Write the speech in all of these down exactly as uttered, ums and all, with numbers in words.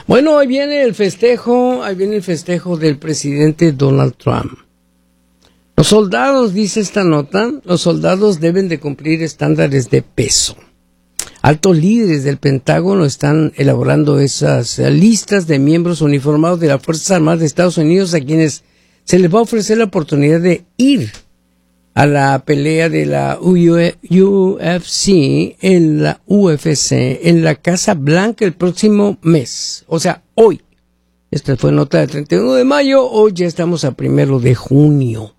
Bueno, ahí viene el festejo, ahí viene el festejo del presidente Donald Trump. Los soldados, dice esta nota, los soldados deben de cumplir estándares de peso. Altos líderes del Pentágono están elaborando esas listas de miembros uniformados de las Fuerzas Armadas de Estados Unidos a quienes se les va a ofrecer la oportunidad de ir a la pelea de la U F C en la U F C en la Casa Blanca el próximo mes, o sea, hoy. Esta fue nota del treinta y uno de mayo, hoy ya estamos a primero de junio.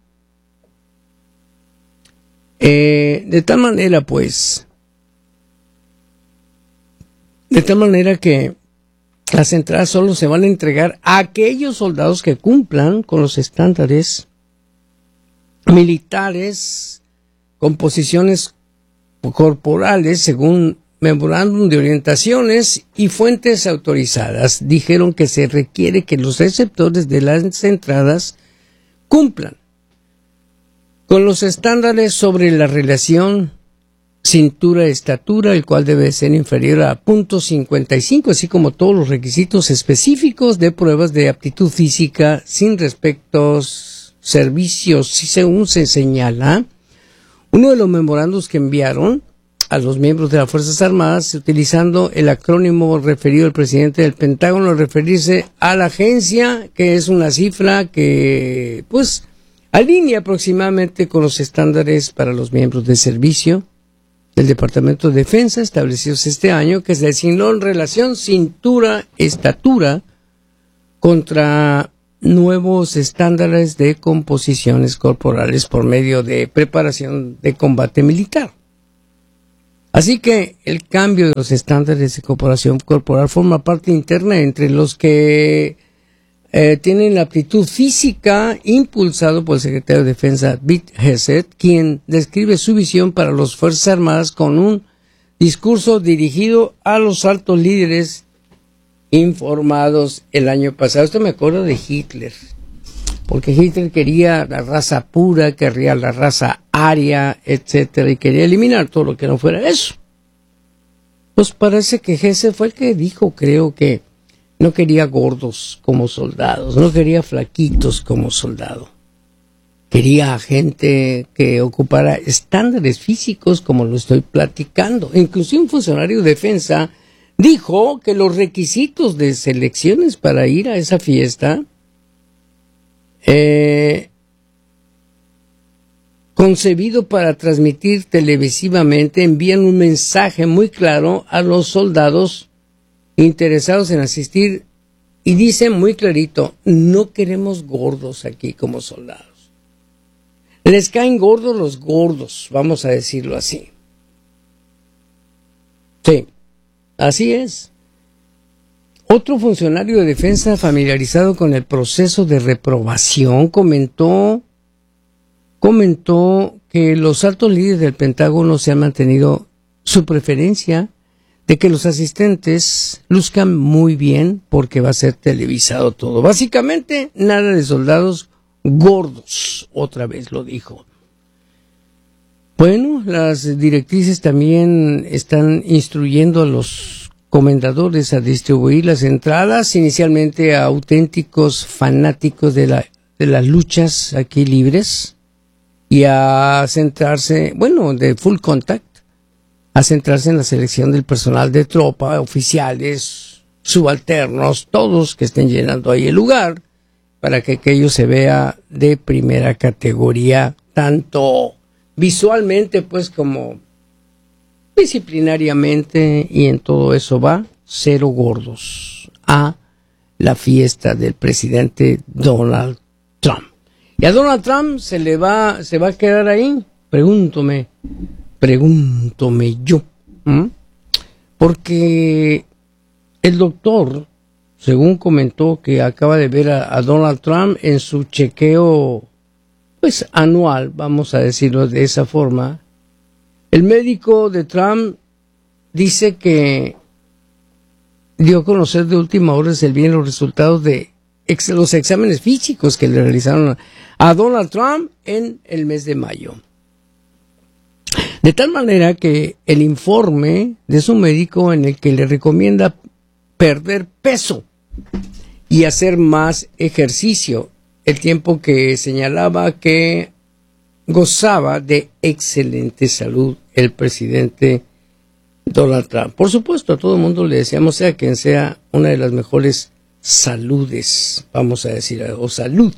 Eh, de tal manera, pues, de tal manera que las entradas solo se van a entregar a aquellos soldados que cumplan con los estándares militares con posiciones corporales según memorándum de orientaciones y fuentes autorizadas. Dijeron que se requiere que los receptores de las entradas cumplan con los estándares sobre la relación cintura-estatura, el cual debe ser inferior a punto cincuenta y cinco, así como todos los requisitos específicos de pruebas de aptitud física sin respectos servicios, si según se señala. Uno de los memorandos que enviaron a los miembros de las Fuerzas Armadas, utilizando el acrónimo referido al presidente del Pentágono, referirse a la agencia, que es una cifra que, pues, alinea aproximadamente con los estándares para los miembros de servicio del Departamento de Defensa establecidos este año, que se designó en relación cintura-estatura contra nuevos estándares de composiciones corporales por medio de preparación de combate militar. Así que el cambio de los estándares de comparación corporal forma parte interna entre los que eh, tienen la aptitud física, impulsado por el secretario de Defensa Pete Hegseth, quien describe su visión para las Fuerzas Armadas con un discurso dirigido a los altos líderes informados el año pasado. Esto me acuerdo de Hitler, porque Hitler quería la raza pura, quería la raza aria, etcétera, y quería eliminar todo lo que no fuera eso. Pues parece que Hegseth fue el que dijo, creo que no quería gordos como soldados, no quería flaquitos como soldado. Quería gente que ocupara estándares físicos como lo estoy platicando. Inclusive un funcionario de defensa dijo que los requisitos de selecciones para ir a esa fiesta eh, concebido para transmitir televisivamente envían un mensaje muy claro a los soldados interesados en asistir y dicen muy clarito, no queremos gordos aquí como soldados. Les caen gordos los gordos, vamos a decirlo así. Sí. Así es. Otro funcionario de defensa familiarizado con el proceso de reprobación comentó, comentó que los altos líderes del Pentágono se han mantenido su preferencia de que los asistentes luzcan muy bien porque va a ser televisado todo. Básicamente, nada de soldados gordos, otra vez lo dijo. Bueno, las directrices también están instruyendo a los comendadores a distribuir las entradas inicialmente a auténticos fanáticos de, la, de las luchas aquí libres y a centrarse, bueno, de full contact, a centrarse en la selección del personal de tropa, oficiales, subalternos, todos que estén llenando ahí el lugar para que aquello se vea de primera categoría, tanto visualmente, pues, como disciplinariamente, y en todo eso va cero gordos a la fiesta del presidente Donald Trump. Y a Donald Trump se le va, se va a quedar ahí, pregúntome, pregúntome yo, ¿m? Porque el doctor, según comentó, que acaba de ver a, a Donald Trump en su chequeo pues anual, vamos a decirlo de esa forma, el médico de Trump dice que dio a conocer de última hora el bien los resultados de ex, los exámenes físicos que le realizaron a Donald Trump en el mes de mayo. De tal manera que el informe de su médico en el que le recomienda perder peso y hacer más ejercicio, el tiempo que señalaba que gozaba de excelente salud el presidente Donald Trump. Por supuesto, a todo el mundo le deseamos, sea quien sea, una de las mejores saludes, vamos a decir, o salud.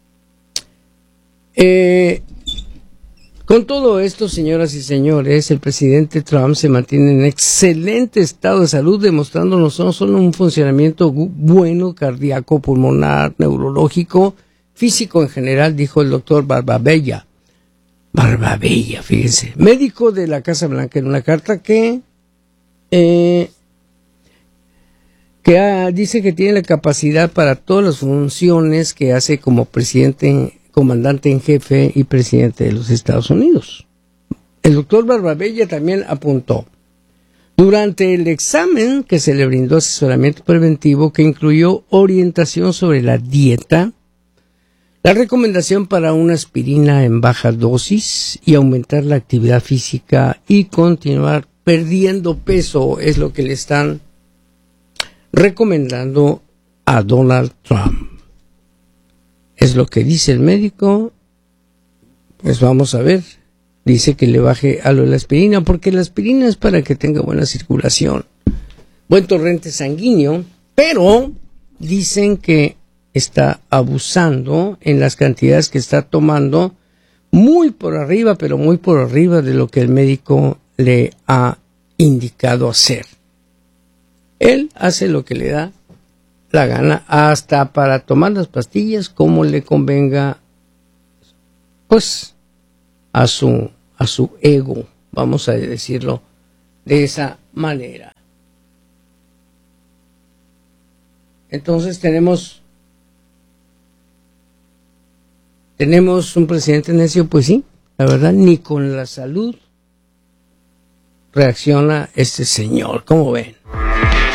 Eh, con todo esto, señoras y señores, el presidente Trump se mantiene en excelente estado de salud, demostrándonos no solo un funcionamiento bueno, cardíaco, pulmonar, neurológico, físico en general, dijo el doctor Barbabella. Barbabella, fíjense, médico de la Casa Blanca, en una carta que eh, que ah, dice que tiene la capacidad para todas las funciones que hace como presidente, comandante en jefe y presidente de los Estados Unidos. El doctor Barbabella también apuntó, durante el examen que se le brindó asesoramiento preventivo que incluyó orientación sobre la dieta, la recomendación para una aspirina en baja dosis y aumentar la actividad física y continuar perdiendo peso es lo que le están recomendando a Donald Trump. Es lo que dice el médico. Pues vamos a ver. Dice que le baje a lo de la aspirina, porque la aspirina es para que tenga buena circulación, buen torrente sanguíneo, pero dicen que está abusando en las cantidades que está tomando, muy por arriba, pero muy por arriba de lo que el médico le ha indicado hacer. Él hace lo que le da la gana, hasta para tomar las pastillas como le convenga, pues, a su, a su ego, vamos a decirlo de esa manera. Entonces tenemos Tenemos un presidente necio, pues sí, la verdad, ni con la salud reacciona este señor. ¿Cómo ven?